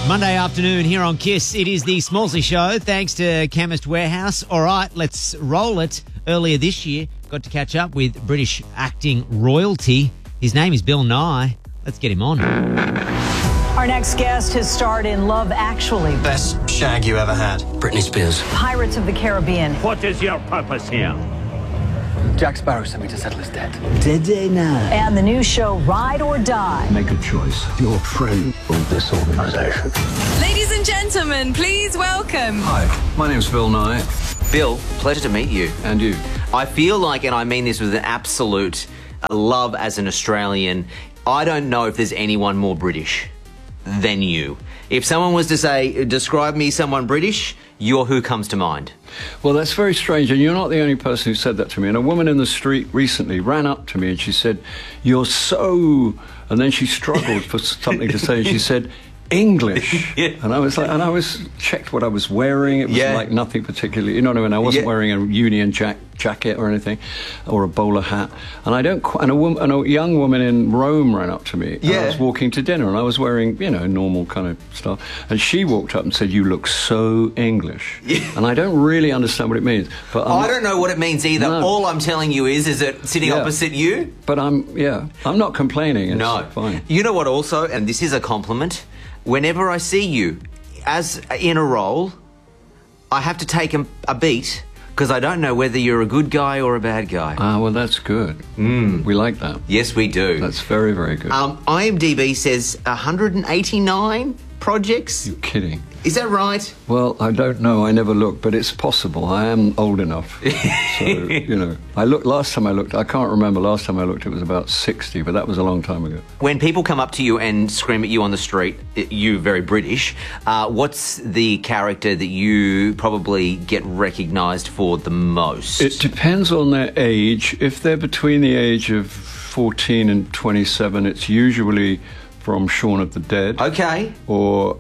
Monday afternoon here on KISS. It is the Smallsy Show, thanks to Chemist Warehouse. All right, let's roll it. Earlier this year, got to catch up with British acting royalty. His name is Bill Nye. Let's get him on. Our next guest has starred in Love Actually, Best shag you ever had? Britney Spears. Pirates of the Caribbean, What is your purpose here? Jack Sparrow sent me to settle his debt. Did they now? and the new show Ride or Die. Make a choice. Your friend of this organization. Ladies and gentlemen, please welcome. Hi, my name's Bill Nye. Bill, pleasure to meet you. And you? I feel like, and I mean this with an absolute love as an Australian, I don't know if there's anyone more British than you. If someone was to say, describe me someone British, you're who comes to mind. Well, that's very strange, and you're not the only person who said that to me. And a woman in the street recently ran up to me and she said, "You're so..." And then she struggled for something to say, and she said, "English." Yeah. And I was like, and I was checked what I was wearing. It was Yeah. like nothing particularly, you know what I mean? I wasn't Yeah. wearing a Union jacket or anything, or a bowler hat. And I don't. And a young woman in Rome ran up to me. And Yeah. I was walking to dinner, and I was wearing, you know, normal kind of stuff. And she walked up and said, "You look so English." Yeah. And I don't really understand what it means. But I don't know what it means either. No. All I'm telling you is it sitting Yeah. opposite you? But I'm not complaining. It's No. fine. You know what also, and this is a compliment, whenever I see you as in a role, I have to take a beat because I don't know whether you're a good guy or a bad guy. Ah, well, that's good. We like that. Yes, we do. That's very, very good. IMDb says 189 projects. You're kidding. Is that right? Well, I don't know. I never looked, but it's possible. I am old enough. So, you know, last time I looked, I can't remember. Last time I looked, it was about 60, but that was a long time ago. When people come up to you and scream at you on the street, you very British, what's the character that you probably get recognised for the most? It depends on their age. If they're between the age of 14 and 27, it's usually from Shaun of the Dead. Okay. Or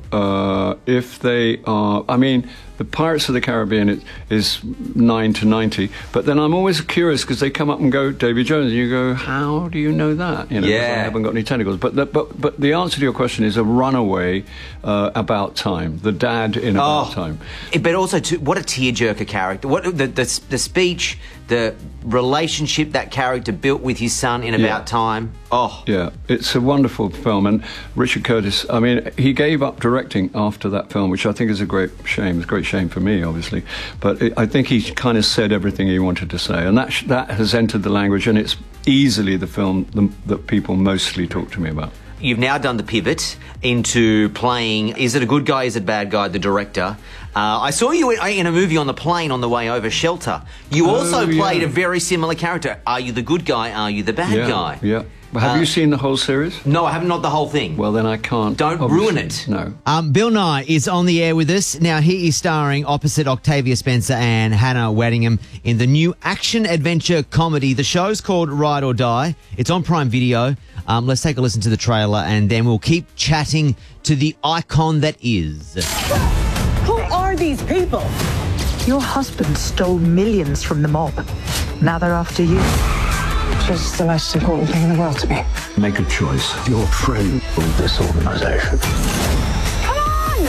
if they are, I mean, the Pirates of the Caribbean is 9 to 90, but then I'm always curious because they come up and go, "Davy Jones," and you go, "How do you know that?" You know, 'cause I Yeah. haven't got any tentacles. But the answer to your question is a runaway About Time, the dad in About Time. But also, what a tearjerker character. What the speech, the relationship that character built with his son in About Time. Oh. Yeah, it's a wonderful film. And Richard Curtis, I mean, he gave up directing after that film, which I think is a great shame. It's a great shame for me, obviously. But I think he kind of said everything he wanted to say. And that has entered the language, and it's easily the film that people mostly talk to me about. You've now done the pivot into playing, is it a good guy, is it a bad guy, the director. I saw you in a movie on the plane on the way over, Shelter. You also played a very similar character. Are you the good guy, are you the bad guy? Yeah. Well, have you seen the whole series? No, I haven't, not the whole thing. Well, then I can't. Don't ruin it. No. Bill Nye is on the air with us. Now, he is starring opposite Octavia Spencer and Hannah Waddingham in the new action-adventure comedy. The show's called Ride or Die. It's on Prime Video. Let's take a listen to the trailer, and then we'll keep chatting to the icon that is. Who are these people? Your husband stole millions from the mob. Now they're after you. She's the most important thing in the world to me. Make a choice. Your friend of this organization. Come on!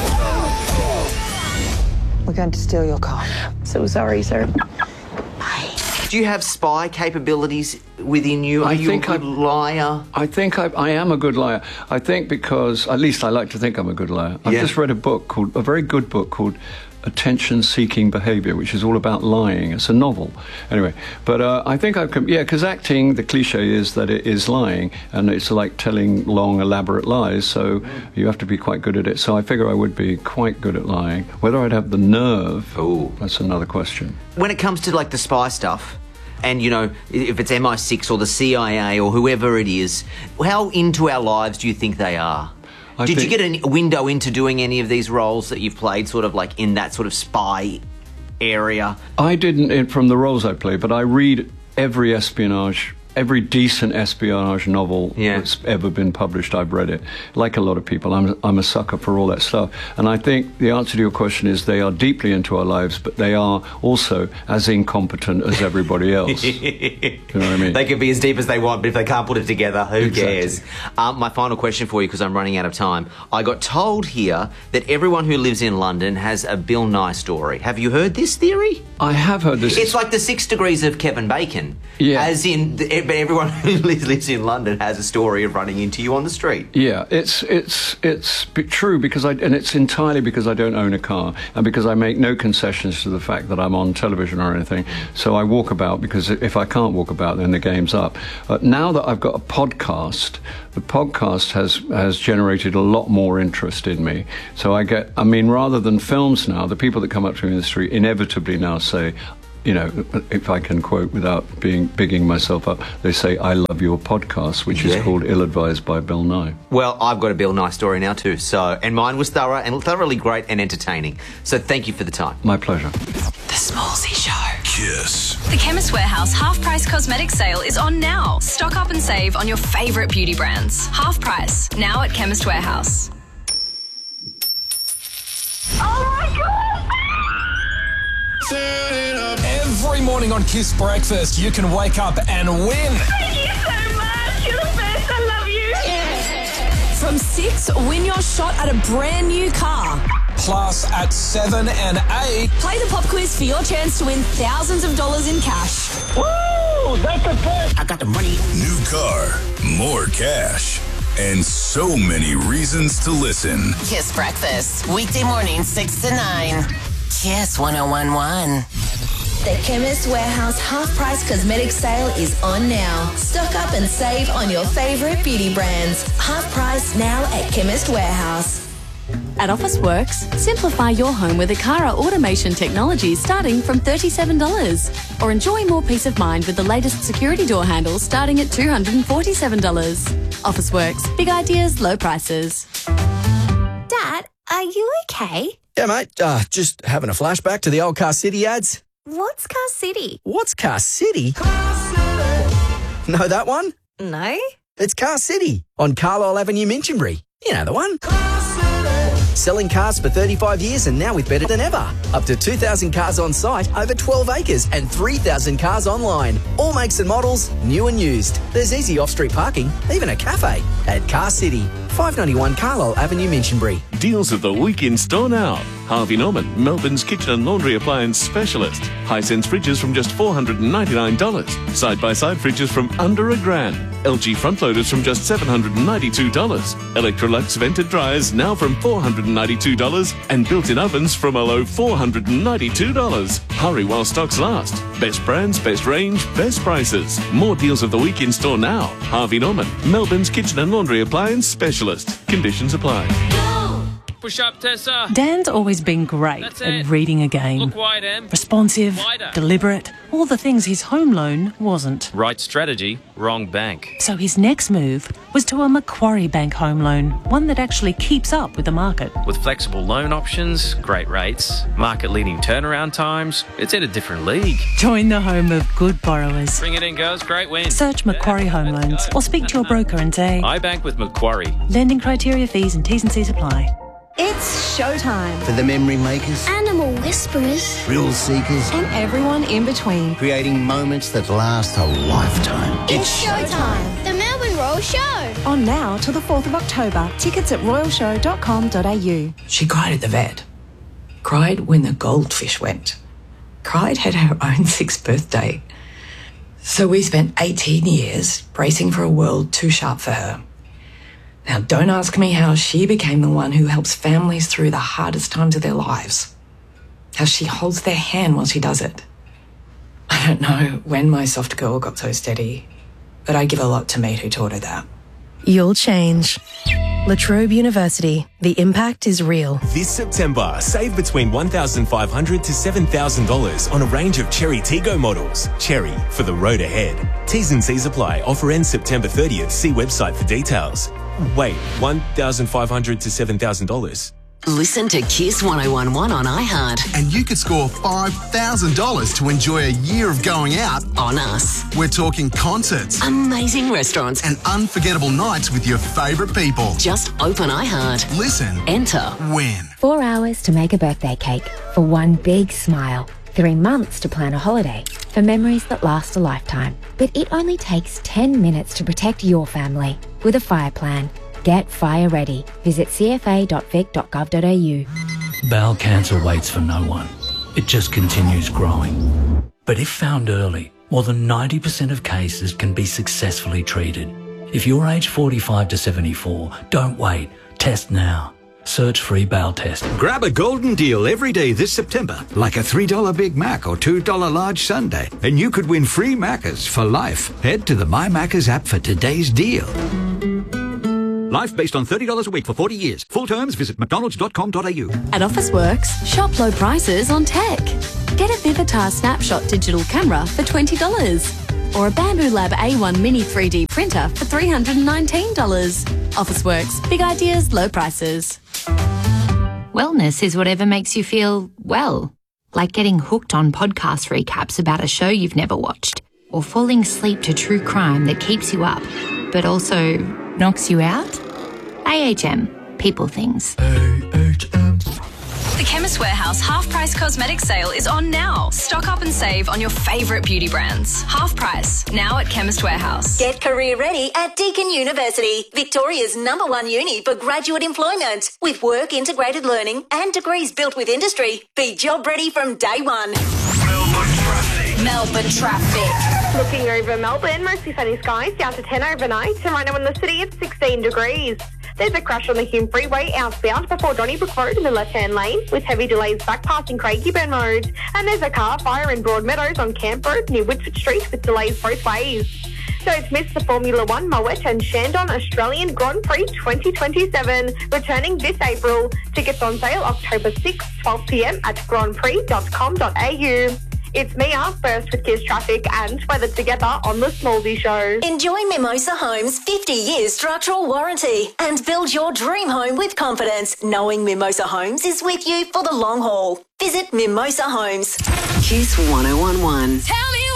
We're going to steal your car. So sorry, sir. Do you have spy capabilities within you? Are you a good liar? I think I am a good liar. I think because, at least I like to think I'm a good liar. I've just read a very good book called Attention-Seeking Behavior, which is all about lying. It's a novel. Anyway, but I think I can, because acting, the cliche is that it is lying, and it's like telling long, elaborate lies, so you have to be quite good at it. So I figure I would be quite good at lying. Whether I'd have the nerve, that's another question. When it comes to, like, the spy stuff, and, you know, if it's MI6 or the CIA or whoever it is, how into our lives do you think they are? Did you get a window into doing any of these roles that you've played, sort of like in that sort of spy area? I didn't from the roles I play, but I read every espionage every decent espionage novel that's ever been published, I've read it. Like a lot of people, I'm a sucker for all that stuff. And I think the answer to your question is they are deeply into our lives, but they are also as incompetent as everybody else. You know what I mean? They can be as deep as they want, but if they can't put it together, who cares? My final question for you, because I'm running out of time. I got told here that everyone who lives in London has a Bill Nye story. Have you heard this theory? I have heard this. It's like the 6 degrees of Kevin Bacon. Yeah. As in, but everyone who lives in London has a story of running into you on the street. Yeah, it's true, because and it's entirely because I don't own a car, and because I make no concessions to the fact that I'm on television or anything. So I walk about, because if I can't walk about, then the game's up. Now that I've got a podcast, the podcast has generated a lot more interest in me. So I mean, rather than films now, the people that come up to me in the street inevitably now say, you know, if I can quote without bigging myself up, they say, I love your podcast, which is called Ill-Advised by Bill Nye. Well, I've got a Bill Nye story now too, and mine was thoroughly great and entertaining. So thank you for the time. My pleasure. The Smallsy Show. Kiss. The Chemist Warehouse half-price cosmetic sale is on now. Stock up and save on your favourite beauty brands. Half price, now at Chemist Warehouse. Oh my God! Every morning on Kiss Breakfast, you can wake up and win. Thank you so much. You're the best. I love you. Yeah. From 6, win your shot at a brand new car. Plus, at 7 and 8, play the pop quiz for your chance to win thousands of dollars in cash. Woo! That's the best. I got the money. New car, more cash, and so many reasons to listen. Kiss Breakfast, weekday morning 6 to 9. Kiss 1011. The Chemist Warehouse half-price cosmetic sale is on now. Stock up and save on your favourite beauty brands. Half price now at Chemist Warehouse. At Officeworks, simplify your home with Akara automation technology starting from $37. Or enjoy more peace of mind with the latest security door handles starting at $247. Officeworks, big ideas, low prices. Dad, are you okay? Yeah, mate. Just having a flashback to the old Car City ads. What's Car City? What's Car City? Know that one? No. It's Car City on Carlisle Avenue, Minchinbury. You know the one. Selling cars for 35 years and now with better than ever. Up to 2,000 cars on site, over 12 acres and 3,000 cars online. All makes and models, new and used. There's easy off-street parking, even a cafe at Car City. 591 Carlisle Avenue, Minchinbury. Deals of the week in store now. Harvey Norman, Melbourne's kitchen and laundry appliance specialist. Hisense fridges from just $499. Side-by-side fridges from under $1,000. LG front loaders from just $792. Electrolux vented dryers now from $492. And built-in ovens from a low $492. Hurry while stocks last. Best brands, best range, best prices. More deals of the week in store now. Harvey Norman, Melbourne's kitchen and laundry appliance specialist. Conditions apply. Push up, Tessa. Dan's always been great at reading a game. Look wide, Em. Responsive, Wider. deliberate, all the things his home loan wasn't. Right strategy, wrong bank. So his next move was to a Macquarie Bank home loan, one that actually keeps up with the market. With flexible loan options, great rates, market-leading turnaround times, it's in a different league. Join the home of good borrowers. Bring it in, girls. Great win. Search Macquarie Home Loans or speak to your broker and say, I bank with Macquarie. Lending criteria, fees and T's and C's apply. It's showtime. For the memory makers, animal whisperers, thrill seekers, and everyone in between. Creating moments that last a lifetime. It's showtime. The Melbourne Royal Show. On now till the 4th of October. Tickets at royalshow.com.au. She cried at the vet. Cried when the goldfish went. Cried at her own 6th birthday. So we spent 18 years bracing for a world too sharp for her. Now, don't ask me how she became the one who helps families through the hardest times of their lives. How she holds their hand while she does it. I don't know when my soft girl got so steady, but I give a lot to Meet who taught her that. You'll change. La Trobe University. The impact is real. This September, save between $1,500 to $7,000 on a range of Cherry Tiggo models. Cherry, for the road ahead. T's and C's apply. Offer ends September 30th. See website for details. Wait, $1,500 to $7,000? Listen to Kiss 1011 on iHeart. And you could score $5,000 to enjoy a year of going out on us. We're talking concerts, amazing restaurants, and unforgettable nights with your favourite people. Just open iHeart. Listen. Enter. Win. 4 hours to make a birthday cake for one big smile. 3 months to plan a holiday for memories that last a lifetime. But it only takes 10 minutes to protect your family with a fire plan. Get fire ready. Visit cfa.vic.gov.au. Bowel cancer waits for no one. It just continues growing. But if found early, more than 90% of cases can be successfully treated. If you're aged 45 to 74, don't wait. Test now. Search free bowel test. Grab a golden deal every day this September, like a $3 Big Mac or $2 large sundae, and you could win free Maccas for life. Head to the My Maccas app for today's deal. Life based on $30 a week for 40 years. Full terms, visit mcdonalds.com.au. At Officeworks, shop low prices on tech. Get a Vivitar Snapshot digital camera for $20. Or a Bamboo Lab A1 Mini 3D printer for $319. Officeworks, big ideas, low prices. Wellness is whatever makes you feel well. Like getting hooked on podcast recaps about a show you've never watched. Or falling asleep to true crime that keeps you up, but also knocks you out? AHM. People things. The Chemist Warehouse half-price cosmetic sale is on now. Stock up and save on your favourite beauty brands. Half price, now at Chemist Warehouse. Get career ready at Deakin University, Victoria's #1 uni for graduate employment. With work integrated learning and degrees built with industry. Be job ready from day one. Melbourne traffic. Looking over Melbourne, mostly sunny skies, down to 10 overnight, and right now in the city it's 16 degrees. There's a crash on the Hume Freeway outbound before Donnybrook Road in the left-hand lane, with heavy delays back passing Craigieburn Road. And there's a car fire in Broadmeadows on Camp Road near Whitford Street with delays both ways. Don't miss the Formula One Moet and Shandon Australian Grand Prix 2027, returning this April. Tickets on sale October 6th, 12 p.m. at grandprix.com.au. It's Mia, first with Kiss Traffic and weather together on The Smallsy Show. Enjoy Mimosa Homes' 50 years structural warranty and build your dream home with confidence, knowing Mimosa Homes is with you for the long haul. Visit Mimosa Homes. Kiss 1011. Tell me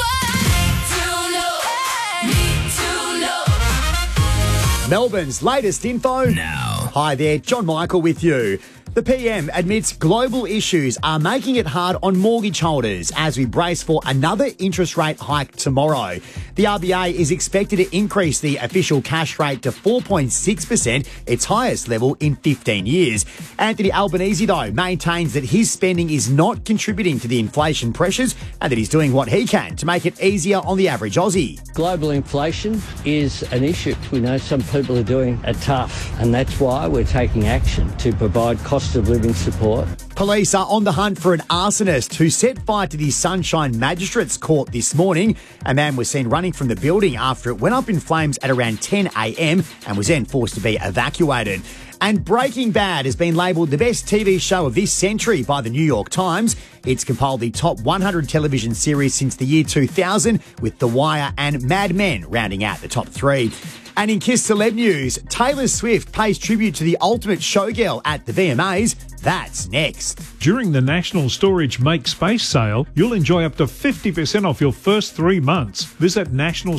Melbourne's latest info now. Hi there, John Michael with you. The PM admits global issues are making it hard on mortgage holders as we brace for another interest rate hike tomorrow. The RBA is expected to increase the official cash rate to 4.6%, its highest level in 15 years. Anthony Albanese, though, maintains that his spending is not contributing to the inflation pressures and that he's doing what he can to make it easier on the average Aussie. Global inflation is an issue. We know some people are doing it tough, and that's why we're taking action to provide cost of living support. Police are on the hunt for an arsonist who set fire to the Sunshine Magistrates Court this morning. A man was seen running from the building after it went up in flames at around 10 a.m. and was then forced to be evacuated. And Breaking Bad has been labelled the best TV show of this century by the New York Times. It's compiled the top 100 television series since the year 2000, with The Wire and Mad Men rounding out the top 3. And in Kiss Celeb News, Taylor Swift pays tribute to the ultimate showgirl at the VMAs. That's next. During the National Storage Make Space sale, you'll enjoy up to 50% off your first 3 months. Visit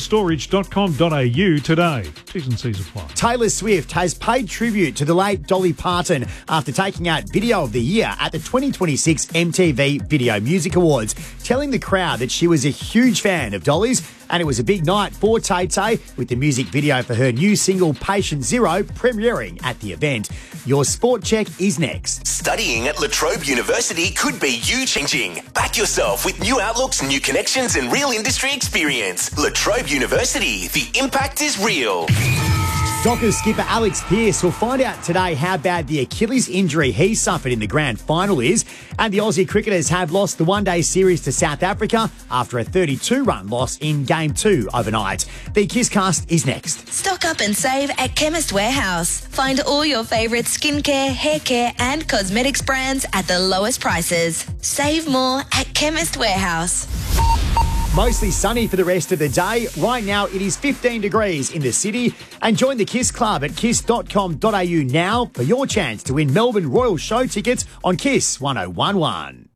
nationalstorage.com.au today. T's and C's apply. Taylor Swift has paid tribute to the late Dolly Parton after taking out Video of the Year at the 2026 MTV Video Music Awards, telling the crowd that she was a huge fan of Dolly's. And it was a big night for Tay-Tay, with the music video for her new single Patient Zero premiering at the event. Your sport check is next. Studying at La Trobe University could be you changing. Back yourself with new outlooks, new connections and real industry experience. La Trobe University, the impact is real. Dockers skipper Alex Pearce will find out today how bad the Achilles injury he suffered in the grand final is. And the Aussie cricketers have lost the one-day series to South Africa after a 32-run loss in Game 2 overnight. The Kisscast is next. Stock up and save at Chemist Warehouse. Find all your favourite skincare, hair care and cosmetics brands at the lowest prices. Save more at Chemist Warehouse. Mostly sunny for the rest of the day. Right now, it is 15 degrees in the city. And join the Kiss Club at kiss.com.au now for your chance to win Melbourne Royal Show tickets on Kiss 1011.